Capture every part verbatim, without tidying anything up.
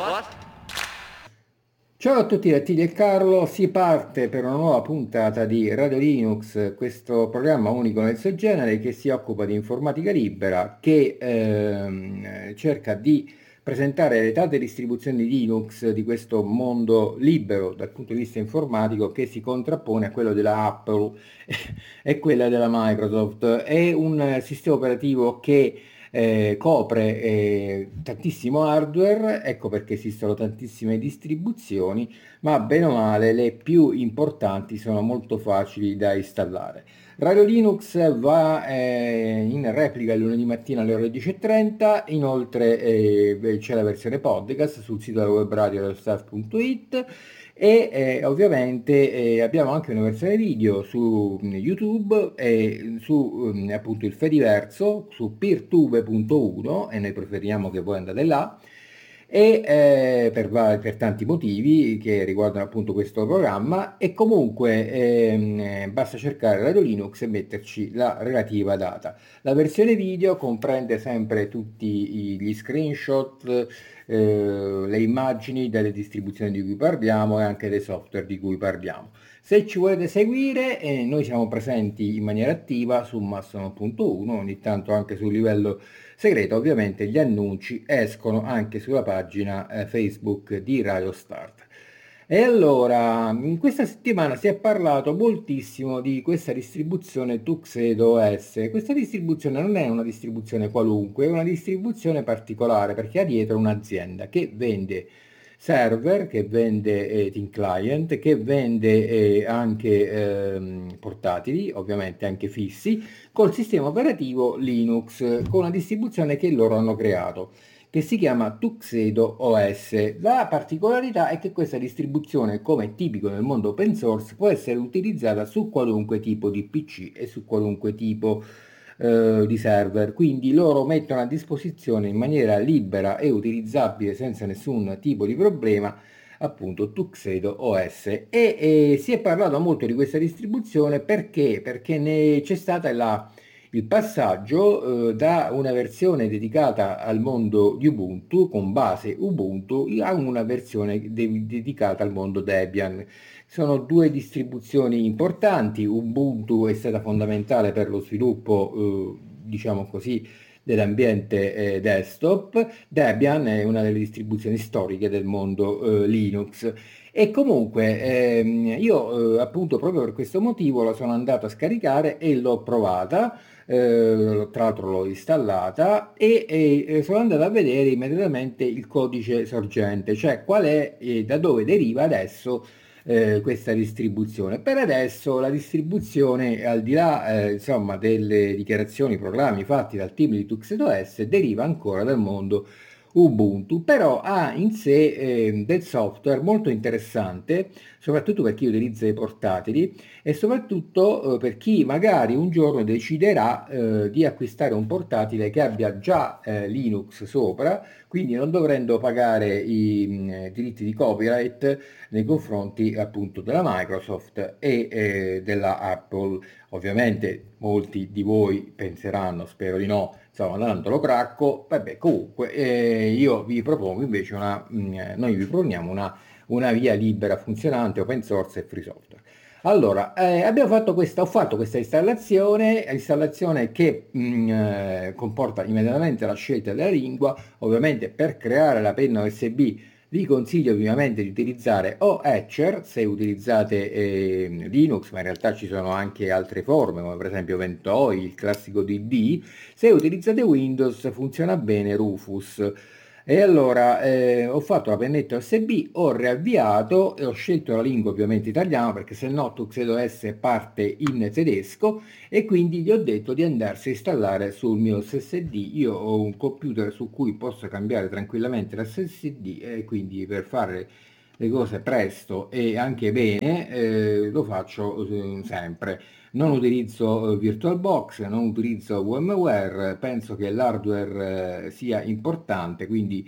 Ciao a tutti da Tilly e Carlo, si parte per una nuova puntata di Radio Linux, questo programma unico nel suo genere che si occupa di informatica libera, che ehm, cerca di presentare le tante distribuzioni di Linux di questo mondo libero dal punto di vista informatico che si contrappone a quello della Apple e quella della Microsoft. È un sistema operativo che eh, copre eh, tantissimo hardware, ecco perché esistono tantissime distribuzioni, ma bene o male le più importanti sono molto facili da installare. Radio Linux va eh, in replica il lunedì mattina alle ore dieci e trenta, inoltre eh, c'è la versione podcast sul sito della web radio radiostart punto it e eh, ovviamente eh, abbiamo anche una versione video su mm, YouTube e su mm, appunto il Fediverso su peertube punto uno e noi preferiamo che voi andate là e eh, per, va- per tanti motivi che riguardano appunto questo programma e comunque ehm, eh, basta cercare Radio Linux e metterci la relativa data. La versione video comprende sempre tutti i- gli screenshot, eh, le immagini delle distribuzioni di cui parliamo e anche dei software di cui parliamo. Se ci volete seguire, eh, noi siamo presenti in maniera attiva su Mastodon punto uno, ogni tanto anche sul livello segreto. Ovviamente gli annunci escono anche sulla pagina eh, Facebook di Radio Start. E allora, in questa settimana si è parlato moltissimo di questa distribuzione Tuxedo O S. Questa distribuzione non è una distribuzione qualunque, è una distribuzione particolare perché ha dietro un'azienda che vende server, che vende eh, Team Client, che vende eh, anche ehm, portatili, ovviamente anche fissi, col sistema operativo Linux, con una distribuzione che loro hanno creato, che si chiama Tuxedo O S. La particolarità è che questa distribuzione, come è tipico nel mondo open source, può essere utilizzata su qualunque tipo di P C e su qualunque tipo eh, di server, quindi loro mettono a disposizione in maniera libera e utilizzabile senza nessun tipo di problema appunto Tuxedo O S e, e si è parlato molto di questa distribuzione perché perché ne c'è stata la il passaggio eh, da una versione dedicata al mondo di Ubuntu con base Ubuntu a una versione de- dedicata al mondo Debian. Sono due distribuzioni importanti. Ubuntu è stata fondamentale per lo sviluppo, eh, diciamo così, dell'ambiente eh, desktop. Debian è una delle distribuzioni storiche del mondo eh, Linux. E comunque ehm, io eh, appunto proprio per questo motivo la sono andato a scaricare e l'ho provata, eh, tra l'altro l'ho installata e, e sono andato a vedere immediatamente il codice sorgente, cioè qual è e da dove deriva adesso eh, questa distribuzione. Per adesso la distribuzione, al di là eh, insomma, delle dichiarazioni, programmi fatti dal team di Tuxedo S, deriva ancora dal mondo Ubuntu, però ha in sé eh, del software molto interessante, soprattutto per chi utilizza i portatili e soprattutto eh, per chi magari un giorno deciderà eh, di acquistare un portatile che abbia già eh, Linux sopra, quindi non dovendo pagare i mh, diritti di copyright nei confronti appunto della Microsoft e eh, della Apple. Ovviamente molti di voi penseranno, spero di no, insomma, tanto lo cracco, vabbè, comunque eh, io vi propongo invece una, mh, noi vi proponiamo una, una via libera, funzionante, open source e free software. Allora, eh, abbiamo fatto questa, ho fatto questa installazione, installazione che mh, eh, comporta immediatamente la scelta della lingua, ovviamente per creare la penna U S B vi consiglio vivamente di utilizzare o Etcher se utilizzate eh, Linux, ma in realtà ci sono anche altre forme, come per esempio Ventoy, il classico D D. Se utilizzate Windows funziona bene Rufus. E allora eh, ho fatto la pennetta U S B, ho riavviato e ho scelto la lingua ovviamente italiana perché se no Tuxedo S parte in tedesco e quindi gli ho detto di andarsi a installare sul mio S S D. Io ho un computer su cui posso cambiare tranquillamente l'S S D e quindi per fare le cose presto e anche bene eh, lo faccio eh, sempre. Non utilizzo eh, VirtualBox, non utilizzo VMware, penso che l'hardware eh, sia importante, quindi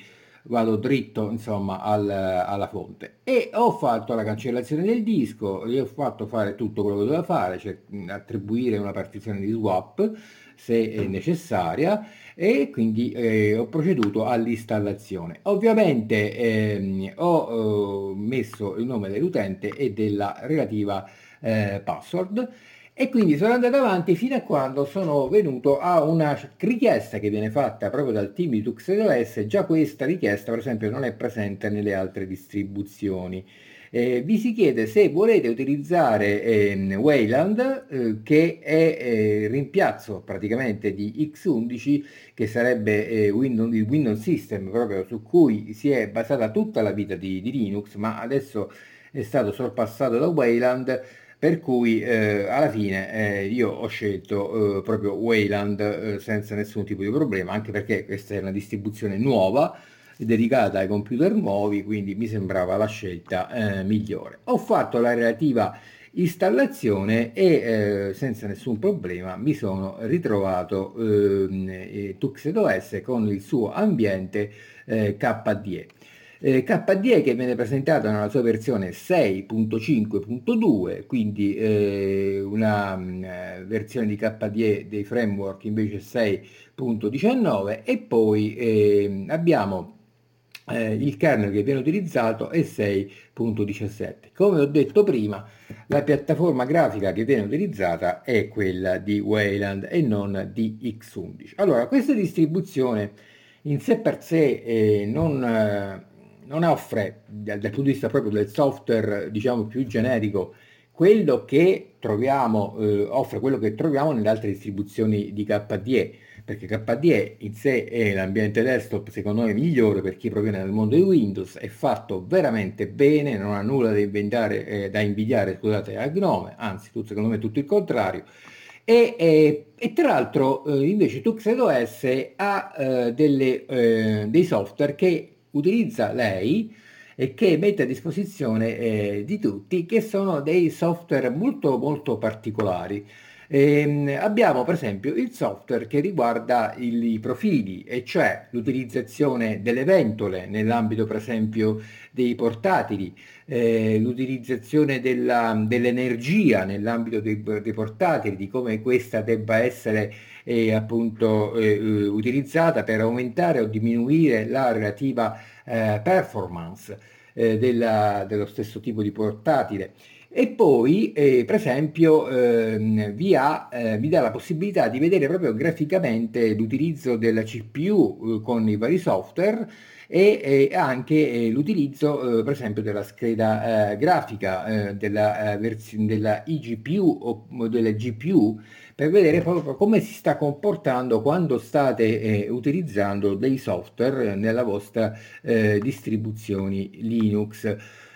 vado dritto insomma al- alla fonte. E ho fatto la cancellazione del disco, gli ho fatto fare tutto quello che doveva fare, cioè mh, attribuire una partizione di swap se è necessaria, e quindi eh, ho proceduto all'installazione. Ovviamente ehm, ho eh, messo il nome dell'utente e della relativa eh, password, e quindi sono andato avanti fino a quando sono venuto a una richiesta che viene fatta proprio dal team di TuxedoS. Già questa richiesta, per esempio, non è presente nelle altre distribuzioni. Eh, vi si chiede se volete utilizzare ehm, Wayland, eh, che è eh, il rimpiazzo praticamente di X undici, che sarebbe eh, Windows, il Windows System proprio su cui si è basata tutta la vita di, di Linux, ma adesso è stato sorpassato da Wayland, per cui eh, alla fine eh, io ho scelto eh, proprio Wayland eh, senza nessun tipo di problema, anche perché questa è una distribuzione nuova dedicata ai computer nuovi, quindi mi sembrava la scelta eh, migliore. Ho fatto la relativa installazione e eh, senza nessun problema mi sono ritrovato ehm, eh, TuxedoS con il suo ambiente eh, K D E. Eh, K D E che viene presentato nella sua versione sei punto cinque punto due, quindi eh, una mh, eh, versione di K D E dei framework invece sei punto diciannove, e poi eh, abbiamo eh, il kernel che viene utilizzato è sei punto diciassette. Come ho detto prima, la piattaforma grafica che viene utilizzata è quella di Wayland e non di X undici. Allora, questa distribuzione in sé per sé eh, non, eh, non offre, dal, dal punto di vista proprio del software, diciamo più generico, quello che troviamo, eh, offre quello che troviamo nelle altre distribuzioni di K D E, perché K D E in sé è l'ambiente desktop secondo me migliore per chi proviene dal mondo di Windows, è fatto veramente bene, non ha nulla da inventare, eh, da invidiare, scusate, a Gnome, anzi, tutto, secondo me tutto il contrario. E, e- e tra l'altro eh, invece TuxedoS ha eh, delle, eh, dei software che utilizza lei e che mette a disposizione eh, di tutti, che sono dei software molto molto particolari. Ehm, abbiamo per esempio il software che riguarda il- i profili, e cioè l'utilizzazione delle ventole nell'ambito per esempio dei portatili, eh, l'utilizzazione della- dell'energia nell'ambito dei, dei portatili, di come questa debba essere eh, appunto eh, eh, utilizzata per aumentare o diminuire la relativa eh, performance eh, della- dello stesso tipo di portatile. E poi, eh, per esempio, ehm, vi, ha, eh, vi dà la possibilità di vedere proprio graficamente l'utilizzo della C P U eh, con i vari software, e, e anche eh, l'utilizzo, eh, per esempio, della scheda eh, grafica, eh, della, eh, vers- della eGPU o delle G P U, per vedere proprio come si sta comportando quando state eh, utilizzando dei software nella vostra eh, distribuzioni Linux.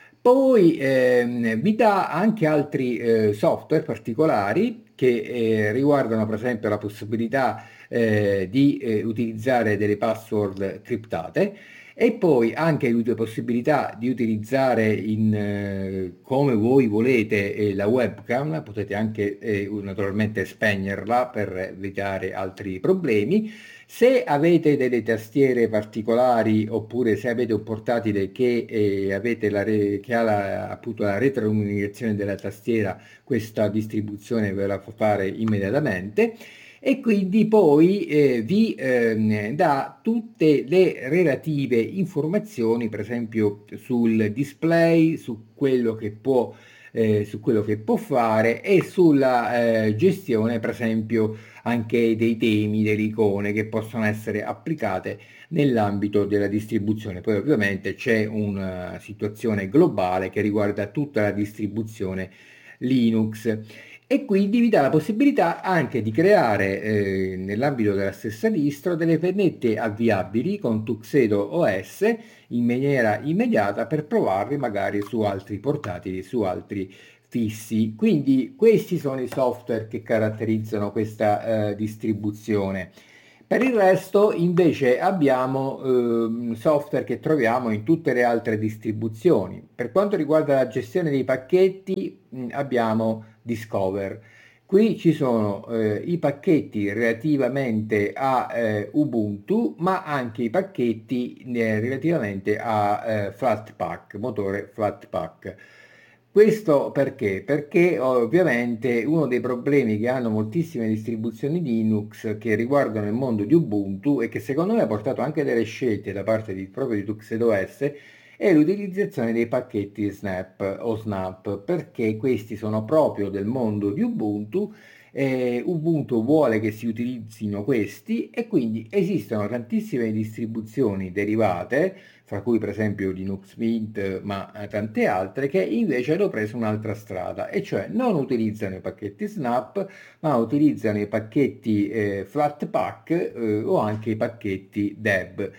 Poi ehm, vi dà anche altri eh, software particolari che eh, riguardano per esempio la possibilità eh, di eh, utilizzare delle password criptate, e poi anche la possibilità di utilizzare in, eh, come voi volete eh, la webcam. Potete anche eh, naturalmente spegnerla per evitare altri problemi. Se avete delle tastiere particolari, oppure se avete un portatile che, eh, avete la re- che ha la, appunto la retroilluminazione della tastiera, questa distribuzione ve la fa fare immediatamente, e quindi poi eh, vi ehm, dà tutte le relative informazioni, per esempio sul display, su quello che può, eh, su quello che può fare, e sulla eh, gestione, per esempio, anche dei temi, delle icone che possono essere applicate nell'ambito della distribuzione. Poi ovviamente c'è una situazione globale che riguarda tutta la distribuzione Linux, e quindi vi dà la possibilità anche di creare eh, nell'ambito della stessa distro delle pennette avviabili con Tuxedo O S in maniera immediata per provarli magari su altri portatili, su altri fissi. Quindi questi sono i software che caratterizzano questa eh, distribuzione. Per il resto invece abbiamo ehm, software che troviamo in tutte le altre distribuzioni. Per quanto riguarda la gestione dei pacchetti, mh, abbiamo Discover. Qui ci sono eh, i pacchetti relativamente a eh, Ubuntu, ma anche i pacchetti eh, relativamente a eh, Flatpak, motore Flatpak. Questo perché? Perché ovviamente uno dei problemi che hanno moltissime distribuzioni Linux che riguardano il mondo di Ubuntu e che secondo me ha portato anche delle scelte da parte di, proprio di TuxedoS è l'utilizzazione dei pacchetti Snap o Snap, perché questi sono proprio del mondo di Ubuntu. eh, Ubuntu vuole che si utilizzino questi e quindi esistono tantissime distribuzioni derivate, fra cui per esempio Linux Mint, ma eh, tante altre, che invece hanno preso un'altra strada, e cioè non utilizzano i pacchetti Snap, ma utilizzano i pacchetti eh, Flatpak eh, o anche i pacchetti Deb.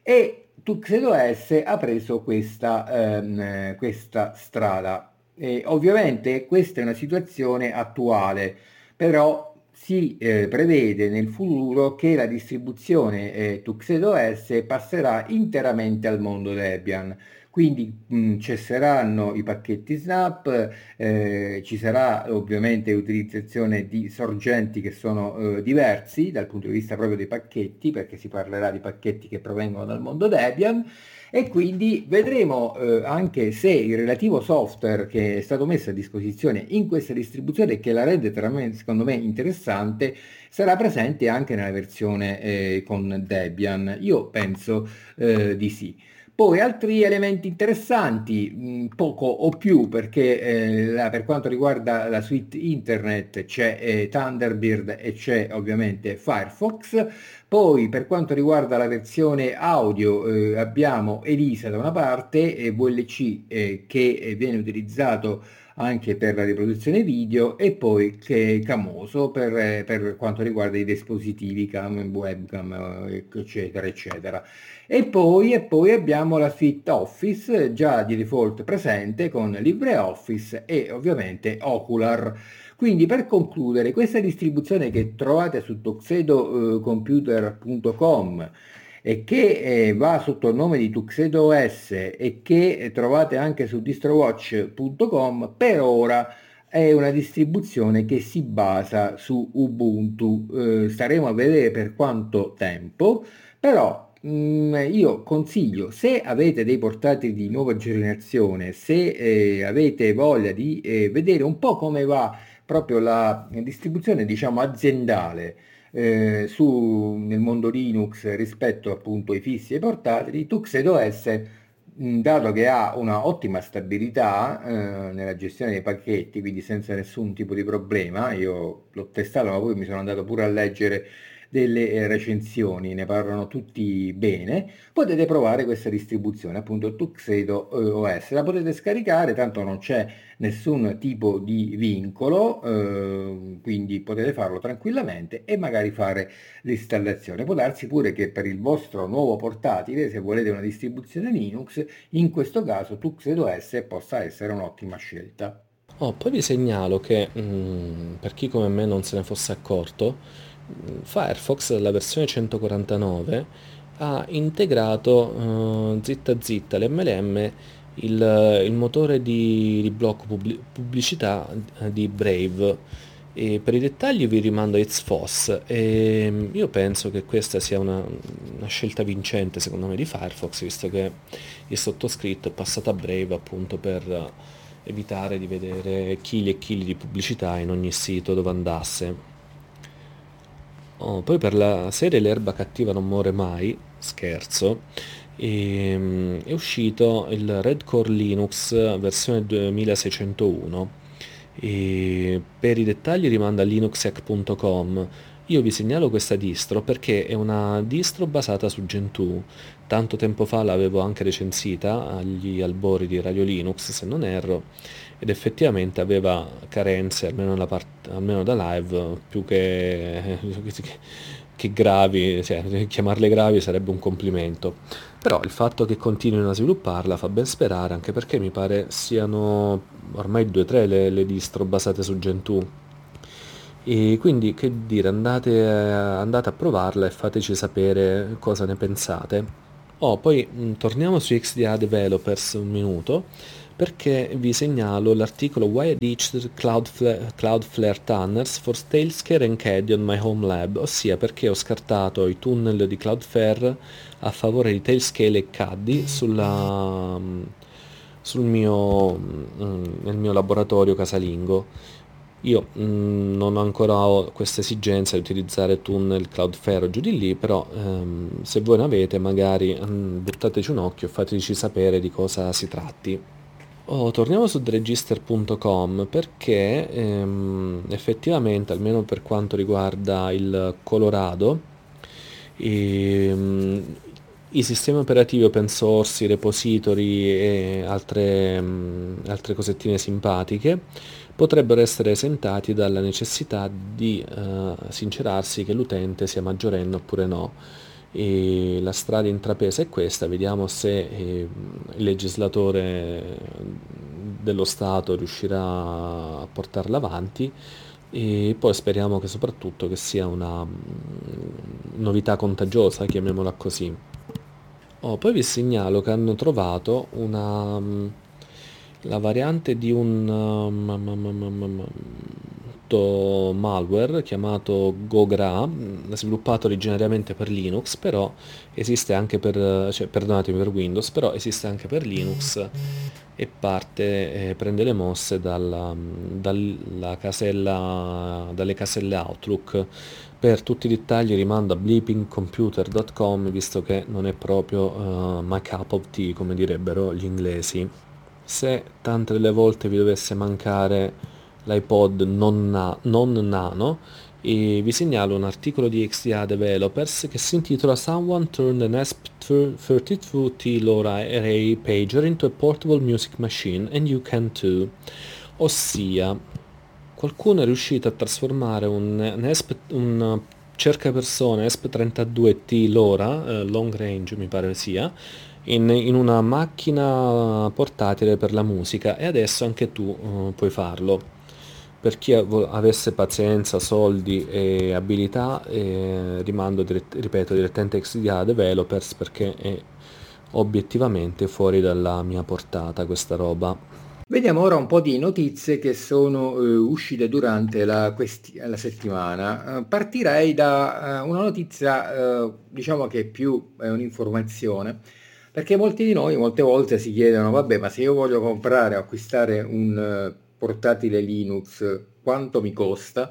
E TuxedoS ha preso questa, ehm, questa strada. E ovviamente questa è una situazione attuale, però si eh, prevede nel futuro che la distribuzione eh, TuxedoS passerà interamente al mondo Debian. Quindi mh, cesseranno i pacchetti Snap, eh, ci sarà ovviamente utilizzazione di sorgenti che sono eh, diversi dal punto di vista proprio dei pacchetti, perché si parlerà di pacchetti che provengono dal mondo Debian, e quindi vedremo eh, anche se il relativo software che è stato messo a disposizione in questa distribuzione, che la rende veramente, secondo me, interessante, sarà presente anche nella versione eh, con Debian. Io penso eh, di sì. Poi altri elementi interessanti, mh, poco o più, perché eh, la- per quanto riguarda la suite internet c'è eh, Thunderbird e c'è ovviamente Firefox. Poi per quanto riguarda la versione audio eh, abbiamo Elisa da una parte e V L C eh, che eh, viene utilizzato anche per la riproduzione video, e poi che Camoso per, eh, per quanto riguarda i dispositivi cam, webcam, eh, eccetera, eccetera. E poi, e poi abbiamo la suite Office già di default presente con LibreOffice e ovviamente Ocular. Quindi per concludere, questa distribuzione che trovate su tuxedo computer punto com e che eh, va sotto il nome di TuxedoS e che eh, trovate anche su distrowatch punto com, per ora è una distribuzione che si basa su Ubuntu. Eh, staremo a vedere per quanto tempo, però mm, io consiglio, se avete dei portatili di nuova generazione, se eh, avete voglia di eh, vedere un po' come va proprio la distribuzione, diciamo, aziendale eh, su, nel mondo Linux rispetto appunto ai fissi e ai portatili, TuxedoS, mh, dato che ha una ottima stabilità eh, nella gestione dei pacchetti, quindi senza nessun tipo di problema, io l'ho testato, ma poi mi sono andato pure a leggere delle eh, recensioni, ne parlano tutti bene. Potete provare questa distribuzione, appunto Tuxedo eh, O S, la potete scaricare, tanto non c'è nessun tipo di vincolo, eh, quindi potete farlo tranquillamente e magari fare l'installazione. Può darsi pure che per il vostro nuovo portatile, se volete una distribuzione Linux, in questo caso Tuxedo S possa essere un'ottima scelta. Oh, poi vi segnalo che, mm, per chi come me non se ne fosse accorto, mm, Firefox, la versione centoquarantanove, ha integrato eh, zitta zitta l'M L M, il, il motore di, di blocco pubblic- pubblicità eh, di Brave. E per i dettagli vi rimando a It's Foss. E mm, io penso che questa sia una, una scelta vincente secondo me di Firefox, visto che il sottoscritto è passato a Brave appunto per eh, evitare di vedere chili e chili di pubblicità in ogni sito dove andasse. Oh, poi per la serie L'erba cattiva non muore mai, scherzo, ehm, è uscito il Red Core Linux versione duemilaseicentouno. E per i dettagli rimanda a linuxhack punto com. Io vi segnalo questa distro perché è una distro basata su Gentoo. Tanto tempo fa l'avevo anche recensita agli albori di Radio Linux, se non erro, ed effettivamente aveva carenze, almeno, nella part- almeno da live, più che, che gravi, cioè, chiamarle gravi sarebbe un complimento. Però il fatto che continuino a svilupparla fa ben sperare, anche perché mi pare siano ormai due o tre le, le distro basate su Gentoo. E quindi che dire, andate, andate a provarla e fateci sapere cosa ne pensate. Oh, poi mh, torniamo su X D A Developers un minuto, perché vi segnalo l'articolo Why I ditched Cloudflare, Cloudflare Tunnels for Tailscale and Caddy on my home lab, ossia perché ho scartato i tunnel di Cloudflare a favore di Tailscale e Caddy sulla, sul mio, mm, nel mio laboratorio casalingo. Io mm, non ho ancora ho questa esigenza di utilizzare tunnel Cloudflare o giù di lì, però ehm, se voi ne avete magari mm, buttateci un occhio e fateci sapere di cosa si tratti. Oh, torniamo su theregister punto com perché ehm, effettivamente, almeno per quanto riguarda il Colorado, ehm, i sistemi operativi open source, i repository e altre, mm, altre cosettine simpatiche potrebbero essere esentati dalla necessità di eh, sincerarsi che l'utente sia maggiorenne oppure no. E la strada intrapresa è questa, vediamo se eh, il legislatore dello Stato riuscirà a portarla avanti e poi speriamo che soprattutto che sia una mm, novità contagiosa, chiamiamola così. Oh, poi vi segnalo che hanno trovato una, mm, la variante di un um, um, um, um, um, um, to- malware chiamato Gogra, mm, sviluppato originariamente per Linux, però esiste anche per, cioè, perdonatemi, per Windows, però esiste anche per Linux e parte, eh, prende le mosse dalla, mm, dalla casella, dalle caselle Outlook. Per tutti i dettagli rimando a bleeping computer punto com, visto che non è proprio uh, my cup of tea, come direbbero gli inglesi. Se tante delle volte vi dovesse mancare l'iPod non, na- non nano, e vi segnalo un articolo di X D A Developers che si intitola Someone turned an E S P thirty-two T LoRa Array Pager into a portable music machine and you can too. Ossia, qualcuno è riuscito a trasformare un, un, E S P, un cercapersone E S P trentadue T LoRa, eh, long range mi pare sia, in, in una macchina portatile per la musica e adesso anche tu uh, puoi farlo. Per chi av- avesse pazienza, soldi e abilità, eh, rimando, dirett- ripeto, direttamente a X D A Developers perché è obiettivamente fuori dalla mia portata questa roba. Vediamo ora un po' di notizie che sono eh, uscite durante la, questi- la settimana. Eh, partirei da eh, una notizia, eh, diciamo che più è un'informazione, perché molti di noi molte volte si chiedono, vabbè, ma se io voglio comprare o acquistare un eh, portatile Linux, quanto mi costa?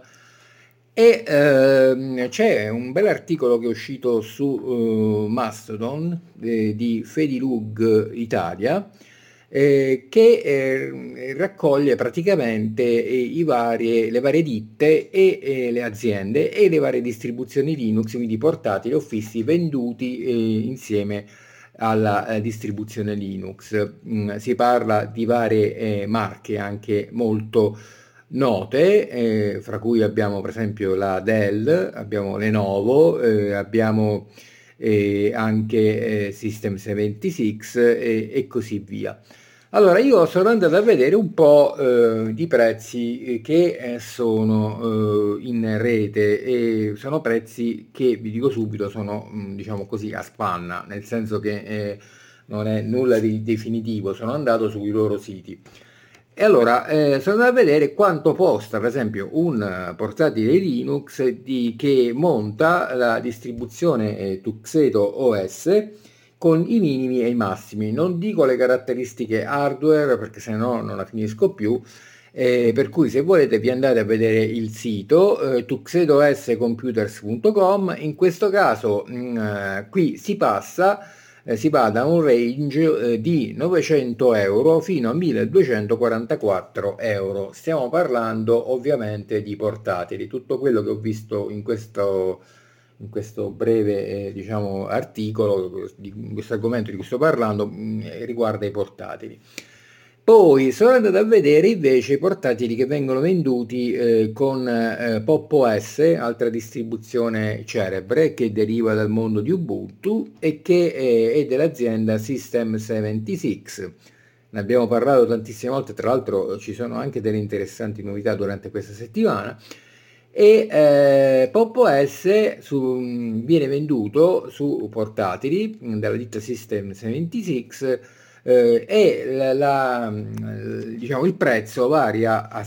E ehm, c'è un bell'articolo che è uscito su eh, Mastodon eh, di Fedilug Italia eh, che eh, raccoglie praticamente eh, i varie, le varie ditte e eh, le aziende e le varie distribuzioni Linux, quindi portatili o fissi venduti eh, insieme alla eh, distribuzione Linux. Mm, si parla di varie eh, marche anche molto note, eh, fra cui abbiamo per esempio la Dell, abbiamo Lenovo, eh, abbiamo eh, anche eh, System settantasei eh, e così via. Allora, io sono andato a vedere un po' eh, di prezzi eh, che eh, sono eh, in rete e sono prezzi che, vi dico subito, sono mh, diciamo così a spanna, nel senso che eh, non è nulla di definitivo, sono andato sui loro siti. E allora eh, sono andato a vedere quanto costa, per esempio, un eh, portatile Linux di, che monta la distribuzione eh, Tuxedo O S con i minimi e i massimi. Non dico le caratteristiche hardware perché se no non la finisco più. Eh, per cui se volete vi andate a vedere il sito eh, tuxedo s computers punto com. In questo caso mh, eh, qui si passa eh, si va da un range eh, di novecento euro fino a milleduecentoquarantaquattro euro. Stiamo parlando ovviamente di portatili. Tutto quello che ho visto in questo, in questo breve eh, diciamo, articolo, di questo argomento di cui sto parlando, mh, riguarda i portatili. Poi sono andato a vedere invece i portatili che vengono venduti eh, con eh, Pop! O S, altra distribuzione Cerebre che deriva dal mondo di Ubuntu e che eh, è dell'azienda System settantasei. Ne abbiamo parlato tantissime volte, tra l'altro ci sono anche delle interessanti novità durante questa settimana. E eh, Pop! O S su, viene venduto su portatili dalla ditta System settantasei eh, e la, la- diciamo, il prezzo varia a